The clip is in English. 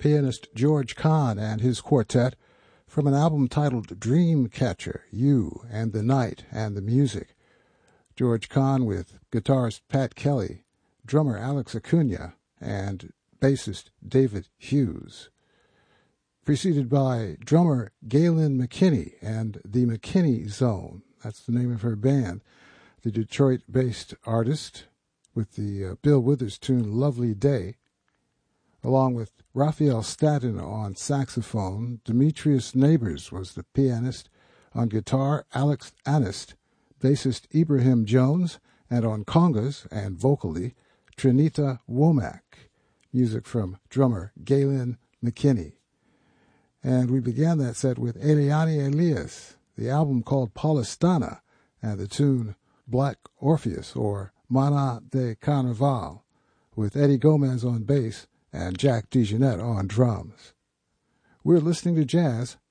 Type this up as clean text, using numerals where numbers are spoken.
pianist George Kahn and his quartet from an album titled Dreamcatcher, You and the Night and the Music. George Kahn with guitarist Pat Kelly, drummer Alex Acuna, and bassist David Hughes. Preceded by drummer Galen McKinney and the McKinney Zone. That's the name of her band. The Detroit-based artist with the Bill Withers tune Lovely Day, along with Raphael Staten on saxophone. Demetrius Neighbors was the pianist. On guitar, Alex Anist, bassist Ibrahim Jones, and on congas and vocally, Trinita Womack. Music from drummer Galen McKinney. And we began that set with Eliane Elias, the album called Paulistana, and the tune Black Orpheus, or Mana de Carnaval, with Eddie Gomez on bass and Jack DeJohnette on drums. We're listening to jazz